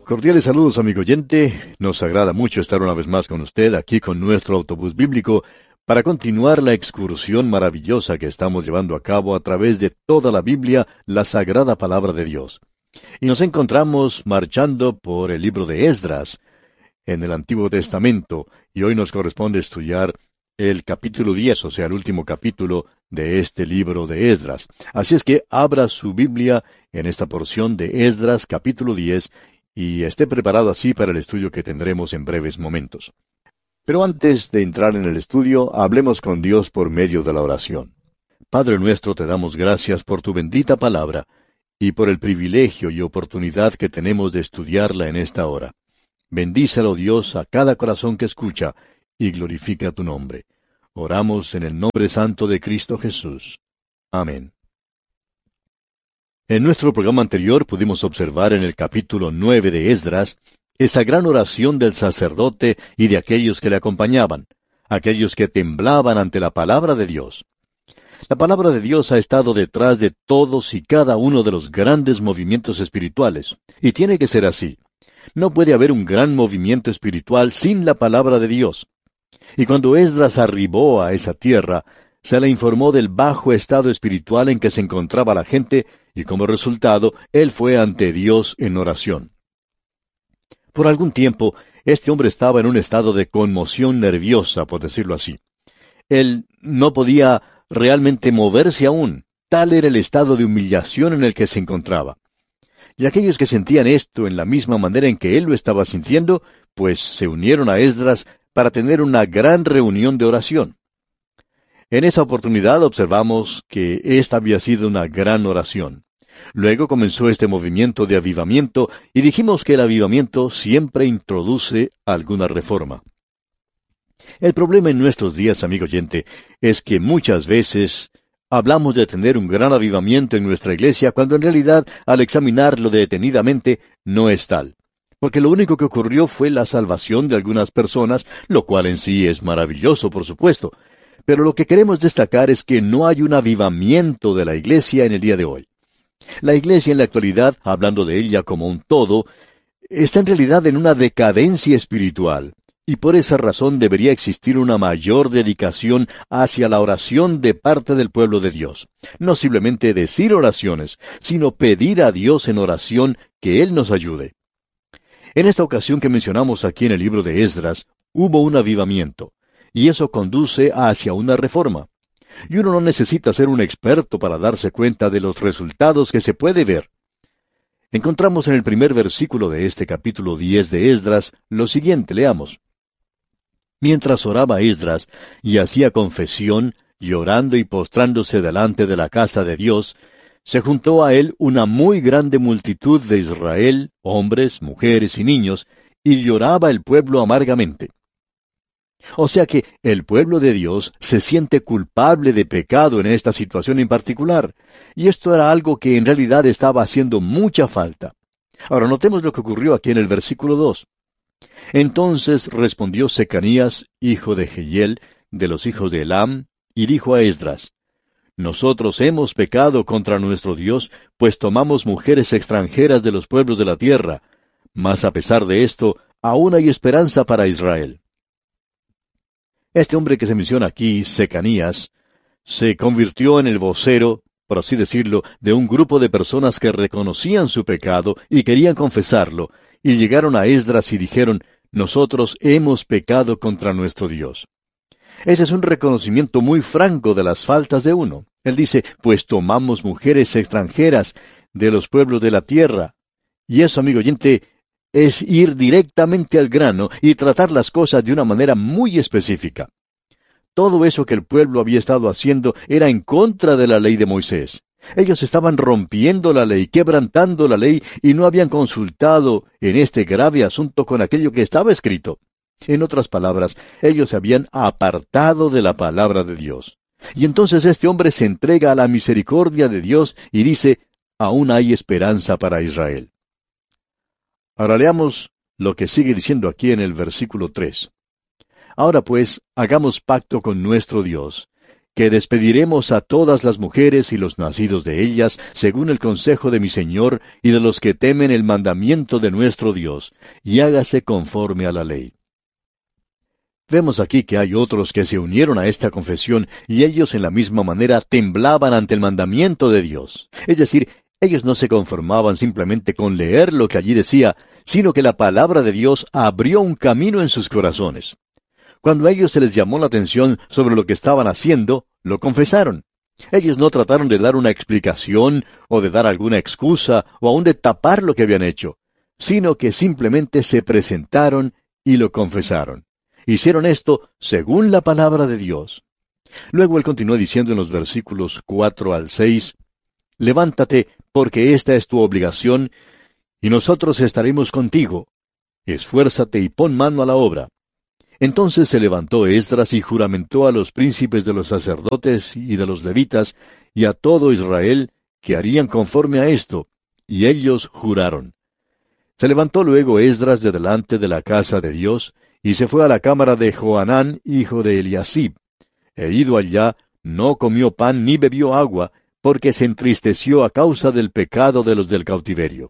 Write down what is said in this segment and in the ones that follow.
Cordiales saludos, amigo oyente. Nos agrada mucho estar una vez más con usted aquí con nuestro autobús bíblico para continuar la excursión maravillosa que estamos llevando a cabo a través de toda la Biblia, la sagrada palabra de Dios. Y nos encontramos marchando por el libro de Esdras en el Antiguo Testamento, y hoy nos corresponde estudiar el capítulo 10, o sea, el último capítulo de este libro de Esdras. Así es que abra su Biblia en esta porción de Esdras, capítulo 10, y esté preparado así para el estudio que tendremos en breves momentos. Pero antes de entrar en el estudio, hablemos con Dios por medio de la oración. Padre nuestro, te damos gracias por tu bendita palabra y por el privilegio y oportunidad que tenemos de estudiarla en esta hora. Bendícelo, Dios, a cada corazón que escucha y glorifica tu nombre. Oramos en el nombre santo de Cristo Jesús. Amén. En nuestro programa anterior pudimos observar en el capítulo 9 de Esdras esa gran oración del sacerdote y de aquellos que le acompañaban, aquellos que temblaban ante la palabra de Dios. La palabra de Dios ha estado detrás de todos y cada uno de los grandes movimientos espirituales, y tiene que ser así. No puede haber un gran movimiento espiritual sin la palabra de Dios. Y cuando Esdras arribó a esa tierra, se le informó del bajo estado espiritual en que se encontraba la gente, y como resultado, él fue ante Dios en oración. Por algún tiempo, este hombre estaba en un estado de conmoción nerviosa, por decirlo así. Él no podía realmente moverse aún, tal era el estado de humillación en el que se encontraba. Y aquellos que sentían esto en la misma manera en que él lo estaba sintiendo, pues se unieron a Esdras para tener una gran reunión de oración. En esa oportunidad observamos que esta había sido una gran oración. Luego comenzó este movimiento de avivamiento y dijimos que el avivamiento siempre introduce alguna reforma. El problema en nuestros días, amigo oyente, es que muchas veces hablamos de tener un gran avivamiento en nuestra iglesia cuando en realidad, al examinarlo detenidamente, no es tal. Porque lo único que ocurrió fue la salvación de algunas personas, lo cual en sí es maravilloso, por supuesto. Pero lo que queremos destacar es que no hay un avivamiento de la iglesia en el día de hoy. La iglesia en la actualidad, hablando de ella como un todo, está en realidad en una decadencia espiritual. Y por esa razón debería existir una mayor dedicación hacia la oración de parte del pueblo de Dios. No simplemente decir oraciones, sino pedir a Dios en oración que Él nos ayude. En esta ocasión que mencionamos aquí en el libro de Esdras, hubo un avivamiento, y eso conduce hacia una reforma. Y uno no necesita ser un experto para darse cuenta de los resultados que se puede ver. Encontramos en el primer versículo de este capítulo 10 de Esdras lo siguiente, leamos. Mientras oraba Esdras y hacía confesión, llorando y postrándose delante de la casa de Dios, se juntó a él una muy grande multitud de Israel, hombres, mujeres y niños, y lloraba el pueblo amargamente. O sea que el pueblo de Dios se siente culpable de pecado en esta situación en particular, y esto era algo que en realidad estaba haciendo mucha falta. Ahora notemos lo que ocurrió aquí en el versículo 2. Entonces respondió Secanías, hijo de Jehiel, de los hijos de Elam, y dijo a Esdras, Nosotros hemos pecado contra nuestro Dios, pues tomamos mujeres extranjeras de los pueblos de la tierra, mas a pesar de esto, aún hay esperanza para Israel. Este hombre que se menciona aquí, Secanías, se convirtió en el vocero, por así decirlo, de un grupo de personas que reconocían su pecado y querían confesarlo, y llegaron a Esdras y dijeron, Nosotros hemos pecado contra nuestro Dios. Ese es un reconocimiento muy franco de las faltas de uno. Él dice, pues tomamos mujeres extranjeras de los pueblos de la tierra. Y eso, amigo oyente, es ir directamente al grano y tratar las cosas de una manera muy específica. Todo eso que el pueblo había estado haciendo era en contra de la ley de Moisés. Ellos estaban rompiendo la ley, quebrantando la ley, y no habían consultado en este grave asunto con aquello que estaba escrito. En otras palabras, ellos se habían apartado de la palabra de Dios. Y entonces este hombre se entrega a la misericordia de Dios y dice, aún hay esperanza para Israel. Ahora leamos lo que sigue diciendo aquí en el versículo 3. Ahora pues, hagamos pacto con nuestro Dios, que despediremos a todas las mujeres y los nacidos de ellas, según el consejo de mi Señor y de los que temen el mandamiento de nuestro Dios, y hágase conforme a la ley. Vemos aquí que hay otros que se unieron a esta confesión, y ellos en la misma manera temblaban ante el mandamiento de Dios. Es decir, ellos no se conformaban simplemente con leer lo que allí decía, sino que la palabra de Dios abrió un camino en sus corazones. Cuando a ellos se les llamó la atención sobre lo que estaban haciendo, lo confesaron. Ellos no trataron de dar una explicación, o de dar alguna excusa, o aun de tapar lo que habían hecho, sino que simplemente se presentaron y lo confesaron. Hicieron esto según la palabra de Dios. Luego él continuó diciendo en los versículos 4 al 6, «Levántate, porque esta es tu obligación, y nosotros estaremos contigo. Esfuérzate y pon mano a la obra». Entonces se levantó Esdras y juramentó a los príncipes de los sacerdotes y de los levitas, y a todo Israel, que harían conforme a esto, y ellos juraron. Se levantó luego Esdras de delante de la casa de Dios, y se fue a la cámara de Johanán, hijo de Eliasib. E ido allá, no comió pan ni bebió agua, porque se entristeció a causa del pecado de los del cautiverio.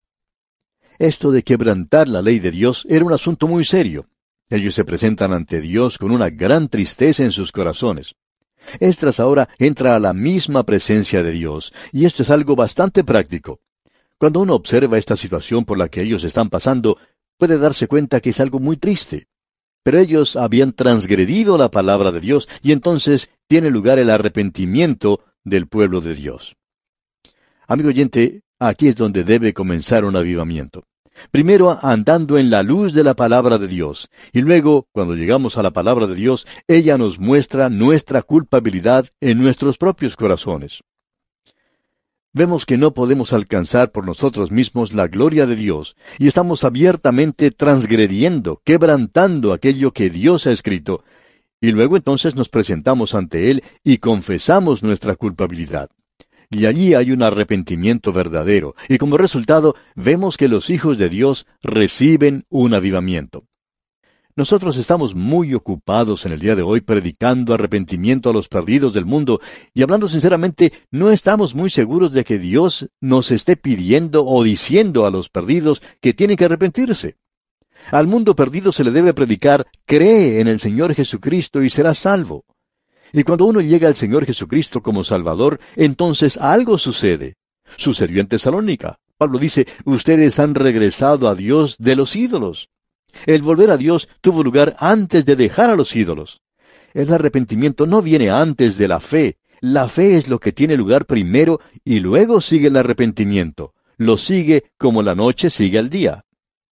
Esto de quebrantar la ley de Dios era un asunto muy serio. Ellos se presentan ante Dios con una gran tristeza en sus corazones. Esdras ahora entra a la misma presencia de Dios, y esto es algo bastante práctico. Cuando uno observa esta situación por la que ellos están pasando, puede darse cuenta que es algo muy triste. Pero ellos habían transgredido la palabra de Dios, y entonces tiene lugar el arrepentimiento del pueblo de Dios. Amigo oyente, aquí es donde debe comenzar un avivamiento. Primero andando en la luz de la palabra de Dios, y luego, cuando llegamos a la palabra de Dios, ella nos muestra nuestra culpabilidad en nuestros propios corazones. Vemos que no podemos alcanzar por nosotros mismos la gloria de Dios, y estamos abiertamente transgrediendo, quebrantando aquello que Dios ha escrito, y luego entonces nos presentamos ante Él y confesamos nuestra culpabilidad. Y allí hay un arrepentimiento verdadero, y como resultado vemos que los hijos de Dios reciben un avivamiento. Nosotros estamos muy ocupados en el día de hoy predicando arrepentimiento a los perdidos del mundo, y hablando sinceramente, no estamos muy seguros de que Dios nos esté pidiendo o diciendo a los perdidos que tienen que arrepentirse. Al mundo perdido se le debe predicar, cree en el Señor Jesucristo y serás salvo. Y cuando uno llega al Señor Jesucristo como Salvador, entonces algo sucede. Sucedió en Tesalónica. Pablo dice, ustedes han regresado a Dios de los ídolos. El volver a Dios tuvo lugar antes de dejar a los ídolos. El arrepentimiento no viene antes de la fe. La fe es lo que tiene lugar primero y luego sigue el arrepentimiento. Lo sigue como la noche sigue al día.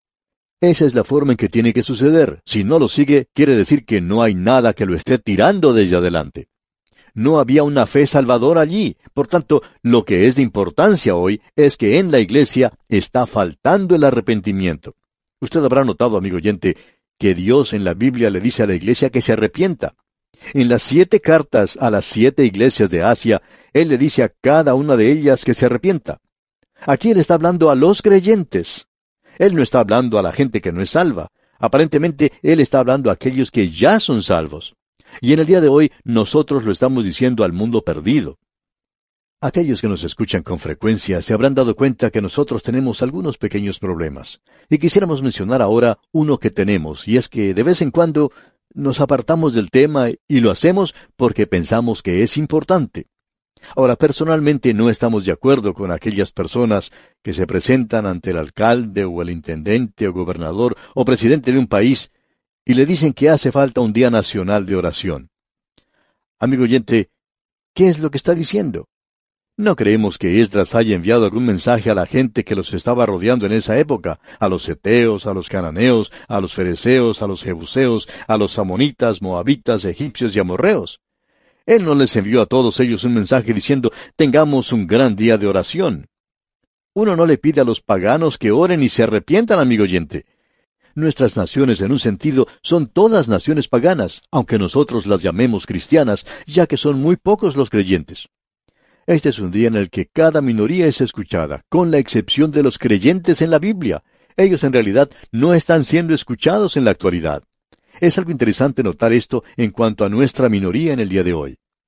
Esa es la forma en que tiene que suceder. Si no lo sigue, quiere decir que no hay nada que lo esté tirando desde adelante. No había una fe salvadora allí. Por tanto, lo que es de importancia hoy es que en la iglesia está faltando el arrepentimiento. Usted habrá notado, amigo oyente, que Dios en la Biblia le dice a la iglesia que se arrepienta. En las 7 cartas a las 7 iglesias de Asia, Él le dice a cada una de ellas que se arrepienta. Aquí Él está hablando a los creyentes. Él no está hablando a la gente que no es salva. Aparentemente, Él está hablando a aquellos que ya son salvos. Y en el día de hoy, nosotros lo estamos diciendo al mundo perdido. Aquellos que nos escuchan con frecuencia se habrán dado cuenta que nosotros tenemos algunos pequeños problemas. Y quisiéramos mencionar ahora uno que tenemos, y es que de vez en cuando nos apartamos del tema y lo hacemos porque pensamos que es importante. Ahora, personalmente no estamos de acuerdo con aquellas personas que se presentan ante el alcalde o el intendente o gobernador o presidente de un país y le dicen que hace falta un día nacional de oración. Amigo oyente, ¿qué es lo que está diciendo? No creemos que Esdras haya enviado algún mensaje a la gente que los estaba rodeando en esa época, a los heteos, a los cananeos, a los fereceos, a los jebuseos, a los amonitas, moabitas, egipcios y amorreos. Él no les envió a todos ellos un mensaje diciendo, tengamos un gran día de oración. Uno no le pide a los paganos que oren y se arrepientan, amigo oyente. Nuestras naciones, en un sentido, son todas naciones paganas, aunque nosotros las llamemos cristianas, ya que son muy pocos los creyentes. Este es un día en el que cada minoría es escuchada, con la excepción de los creyentes en la Biblia. Ellos en realidad no están siendo escuchados en la actualidad. Es algo interesante notar esto en cuanto a nuestra minoría en el día de hoy.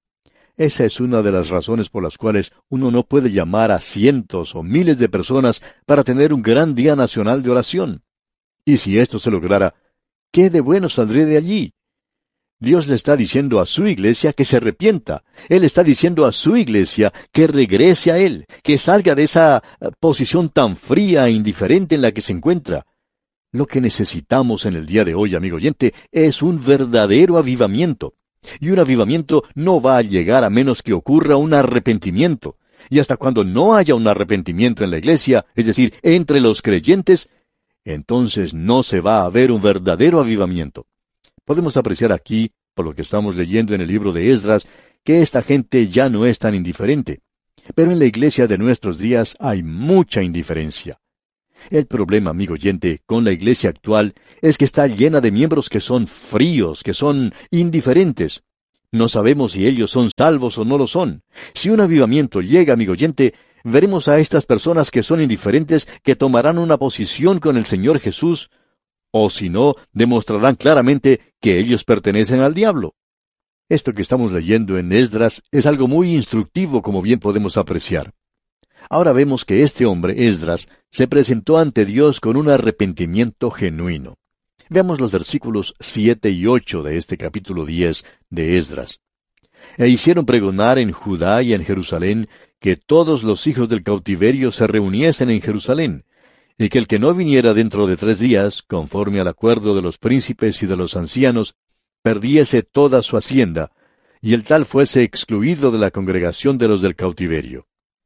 Esa es una de las razones por las cuales uno no puede llamar a cientos o miles de personas para tener un gran día nacional de oración. Y si esto se lograra, ¿qué de bueno saldría de allí? Dios le está diciendo a su iglesia que se arrepienta. Él está diciendo a su iglesia que regrese a Él, que salga de esa posición tan fría e indiferente en la que se encuentra. Lo que necesitamos en el día de hoy, amigo oyente, es un verdadero avivamiento. Y un avivamiento no va a llegar a menos que ocurra un arrepentimiento. Y hasta cuando no haya un arrepentimiento en la iglesia, es decir, entre los creyentes, entonces no se va a ver un verdadero avivamiento. Podemos apreciar aquí, por lo que estamos leyendo en el libro de Esdras, que esta gente ya no es tan indiferente. Pero en la iglesia de nuestros días hay mucha indiferencia. El problema, amigo oyente, con la iglesia actual es que está llena de miembros que son fríos, que son indiferentes. No sabemos si ellos son salvos o no lo son. Si un avivamiento llega, amigo oyente, veremos a estas personas que son indiferentes que tomarán una posición con el Señor Jesús, o si no, demostrarán claramente que ellos pertenecen al diablo. Esto que estamos leyendo en Esdras es algo muy instructivo, como bien podemos apreciar. Ahora vemos que este hombre, Esdras, se presentó ante Dios con un arrepentimiento genuino. Veamos los versículos 7 y 8 de este capítulo 10 de Esdras. E hicieron pregonar en Judá y en Jerusalén que todos los hijos del cautiverio se reuniesen en Jerusalén, y que el que no viniera dentro de 3 días, conforme al acuerdo de los príncipes y de los ancianos, perdiese toda su hacienda, y el tal fuese excluido de la congregación de los del cautiverio.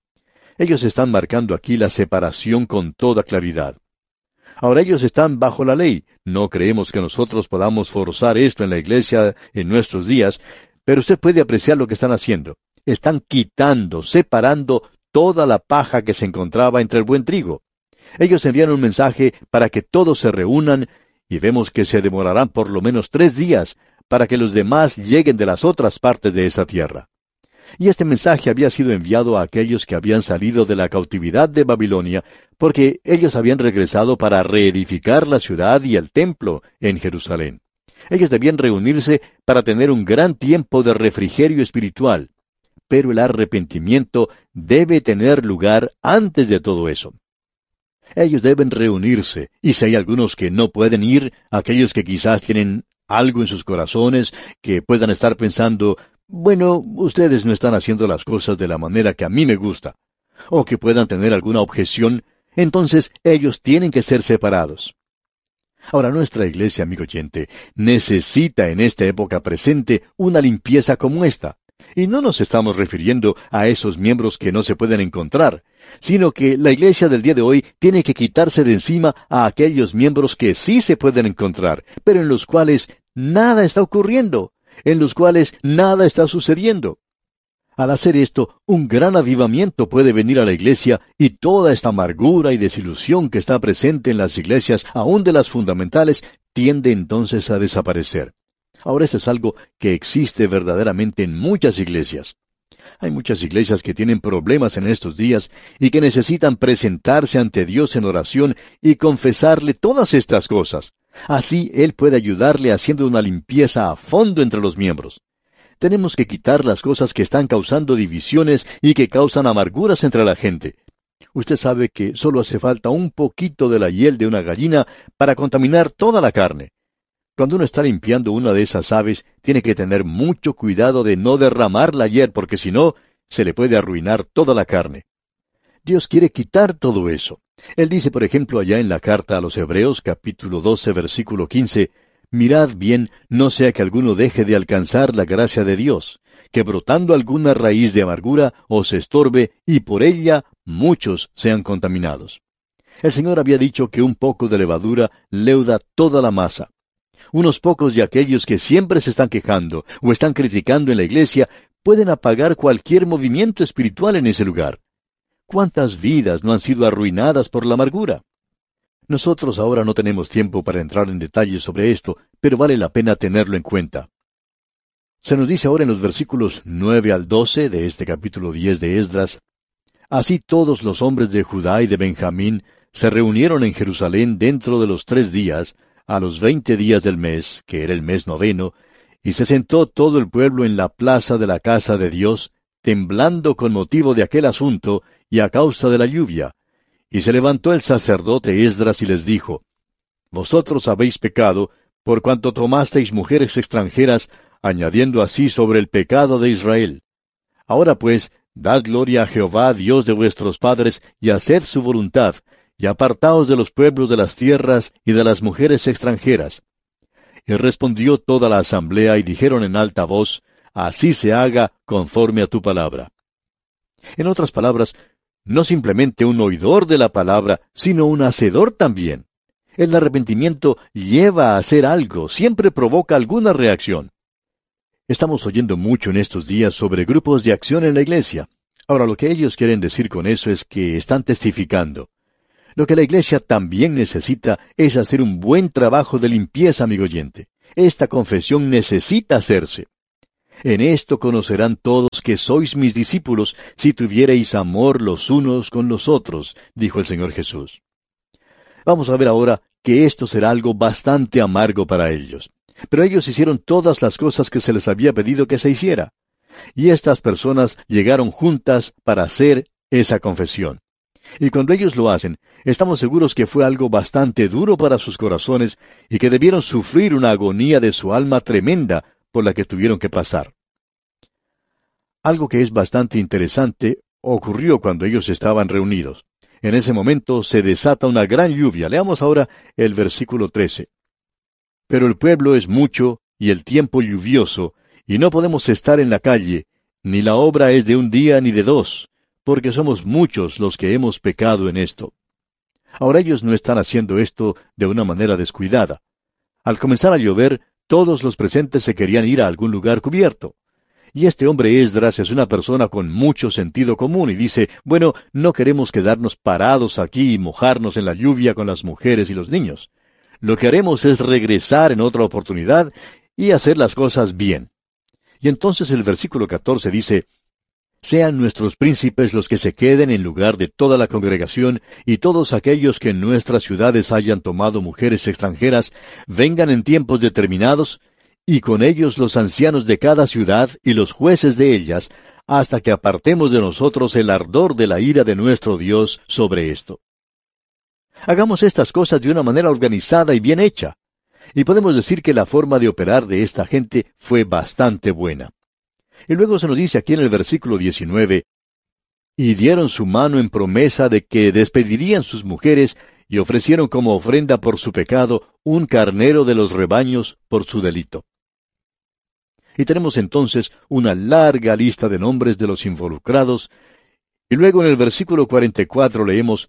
Ellos están marcando aquí la separación con toda claridad. Ahora ellos están bajo la ley. No creemos que nosotros podamos forzar esto en la iglesia en nuestros días, pero usted puede apreciar lo que están haciendo. Están quitando, separando toda la paja que se encontraba entre el buen trigo. Ellos envían un mensaje para que todos se reúnan, y vemos que se demorarán por lo menos 3 días para que los demás lleguen de las otras partes de esa tierra. Y este mensaje había sido enviado a aquellos que habían salido de la cautividad de Babilonia, porque ellos habían regresado para reedificar la ciudad y el templo en Jerusalén. Ellos debían reunirse para tener un gran tiempo de refrigerio espiritual. Pero el arrepentimiento debe tener lugar antes de todo eso. Ellos deben reunirse, y si hay algunos que no pueden ir, aquellos que quizás tienen algo en sus corazones, que puedan estar pensando, bueno, ustedes no están haciendo las cosas de la manera que a mí me gusta, o que puedan tener alguna objeción, entonces ellos tienen que ser separados. Ahora, nuestra iglesia, amigo oyente, necesita en esta época presente una limpieza como esta. Y no nos estamos refiriendo a esos miembros que no se pueden encontrar, sino que la iglesia del día de hoy tiene que quitarse de encima a aquellos miembros que sí se pueden encontrar, pero en los cuales nada está ocurriendo, en los cuales nada está sucediendo. Al hacer esto, un gran avivamiento puede venir a la iglesia y toda esta amargura y desilusión que está presente en las iglesias, aun de las fundamentales, tiende entonces a desaparecer. Ahora esto es algo que existe verdaderamente en muchas iglesias. Hay muchas iglesias que tienen problemas en estos días y que necesitan presentarse ante Dios en oración y confesarle todas estas cosas. Así Él puede ayudarle haciendo una limpieza a fondo entre los miembros. Tenemos que quitar las cosas que están causando divisiones y que causan amarguras entre la gente. Usted sabe que solo hace falta un poquito de la hiel de una gallina para contaminar toda la carne. Cuando uno está limpiando una de esas aves, tiene que tener mucho cuidado de no derramar la hiel, porque si no, se le puede arruinar toda la carne. Dios quiere quitar todo eso. Él dice, por ejemplo, allá en la carta a los Hebreos, capítulo 12, versículo 15, «Mirad bien, no sea que alguno deje de alcanzar la gracia de Dios, que brotando alguna raíz de amargura os estorbe, y por ella muchos sean contaminados». El Señor había dicho que un poco de levadura leuda toda la masa. Unos pocos de aquellos que siempre se están quejando o están criticando en la iglesia pueden apagar cualquier movimiento espiritual en ese lugar. ¿Cuántas vidas no han sido arruinadas por la amargura? Nosotros ahora no tenemos tiempo para entrar en detalles sobre esto, pero vale la pena tenerlo en cuenta. Se nos dice ahora en los versículos 9 al 12 de este capítulo 10 de Esdras, «Así todos los hombres de Judá y de Benjamín se reunieron en Jerusalén dentro de los 3 días, a los 20 días del mes, que era el mes 9, Y se sentó todo el pueblo en la plaza de la casa de Dios, temblando con motivo de aquel asunto y a causa de la lluvia. Y se levantó el sacerdote Esdras y les dijo, Vosotros habéis pecado, por cuanto tomasteis mujeres extranjeras, añadiendo así sobre el pecado de Israel. Ahora pues, dad gloria a Jehová, Dios de vuestros padres, y haced su voluntad, y apartaos de los pueblos de las tierras y de las mujeres extranjeras. Y respondió toda la asamblea y dijeron en alta voz, Así se haga conforme a tu palabra. En otras palabras, no simplemente un oidor de la palabra, sino un hacedor también. El arrepentimiento lleva a hacer algo, siempre provoca alguna reacción. Estamos oyendo mucho en estos días sobre grupos de acción en la iglesia. Ahora, lo que ellos quieren decir con eso es que están testificando. Lo que la iglesia también necesita es hacer un buen trabajo de limpieza, amigo oyente. Esta confesión necesita hacerse. En esto conocerán todos que sois mis discípulos, si tuviereis amor los unos con los otros, dijo el Señor Jesús. Vamos a ver ahora que esto será algo bastante amargo para ellos. Pero ellos hicieron todas las cosas que se les había pedido que se hiciera. Y estas personas llegaron juntas para hacer esa confesión. Y cuando ellos lo hacen, estamos seguros que fue algo bastante duro para sus corazones y que debieron sufrir una agonía de su alma tremenda por la que tuvieron que pasar. Algo que es bastante interesante ocurrió cuando ellos estaban reunidos. En ese momento se desata una gran lluvia. Leamos ahora el versículo 13. Pero el pueblo es mucho y el tiempo lluvioso, y no podemos estar en la calle, ni la obra es de un día ni de dos, porque somos muchos los que hemos pecado en esto. Ahora ellos no están haciendo esto de una manera descuidada. Al comenzar a llover, todos los presentes se querían ir a algún lugar cubierto. Y este hombre Esdras es una persona con mucho sentido común y dice, bueno, no queremos quedarnos parados aquí y mojarnos en la lluvia con las mujeres y los niños. Lo que haremos es regresar en otra oportunidad y hacer las cosas bien. Y entonces el versículo 14 dice, Sean nuestros príncipes los que se queden en lugar de toda la congregación, y todos aquellos que en nuestras ciudades hayan tomado mujeres extranjeras, vengan en tiempos determinados, y con ellos los ancianos de cada ciudad y los jueces de ellas, hasta que apartemos de nosotros el ardor de la ira de nuestro Dios sobre esto. Hagamos estas cosas de una manera organizada y bien hecha. Y podemos decir que la forma de operar de esta gente fue bastante buena. Y luego se nos dice aquí en el versículo 19, y dieron su mano en promesa de que despedirían sus mujeres, y ofrecieron como ofrenda por su pecado un carnero de los rebaños por su delito. Y tenemos entonces una larga lista de nombres de los involucrados, y luego en el versículo 44 leemos,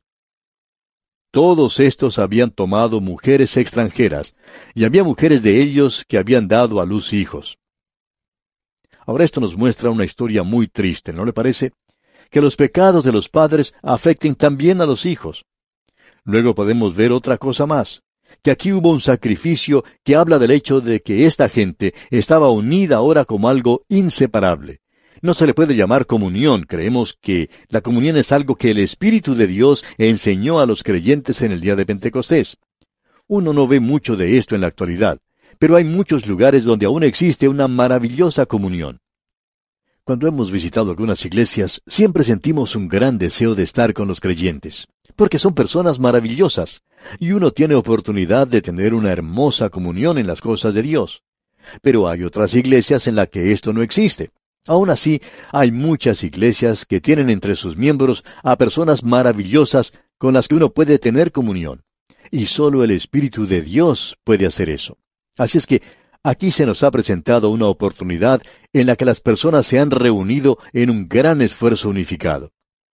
Todos estos habían tomado mujeres extranjeras, y había mujeres de ellos que habían dado a luz hijos. Ahora esto nos muestra una historia muy triste, ¿no le parece? Que los pecados de los padres afecten también a los hijos. Luego podemos ver otra cosa más, que aquí hubo un sacrificio que habla del hecho de que esta gente estaba unida ahora como algo inseparable. No se le puede llamar comunión. Creemos que la comunión es algo que el Espíritu de Dios enseñó a los creyentes en el día de Pentecostés. Uno no ve mucho de esto en la actualidad, pero hay muchos lugares donde aún existe una maravillosa comunión. Cuando hemos visitado algunas iglesias, siempre sentimos un gran deseo de estar con los creyentes, porque son personas maravillosas, y uno tiene oportunidad de tener una hermosa comunión en las cosas de Dios. Pero hay otras iglesias en las que esto no existe. Aún así, hay muchas iglesias que tienen entre sus miembros a personas maravillosas con las que uno puede tener comunión. Y solo el Espíritu de Dios puede hacer eso. Así es que aquí se nos ha presentado una oportunidad en la que las personas se han reunido en un gran esfuerzo unificado.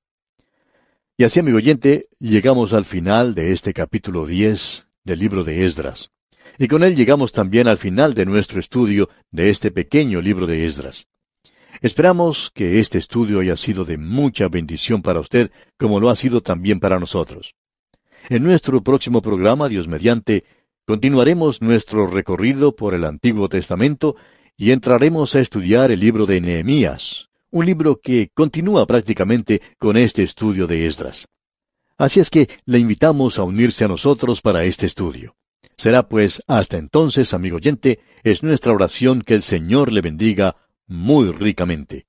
Y así, amigo oyente, llegamos al final de este capítulo 10 del libro de Esdras. Y con él llegamos también al final de nuestro estudio de este pequeño libro de Esdras. Esperamos que este estudio haya sido de mucha bendición para usted, como lo ha sido también para nosotros. En nuestro próximo programa, Dios mediante, continuaremos nuestro recorrido por el Antiguo Testamento y entraremos a estudiar el libro de Nehemías, un libro que continúa prácticamente con este estudio de Esdras. Así es que le invitamos a unirse a nosotros para este estudio. Será pues hasta entonces, amigo oyente, es nuestra oración que el Señor le bendiga muy ricamente.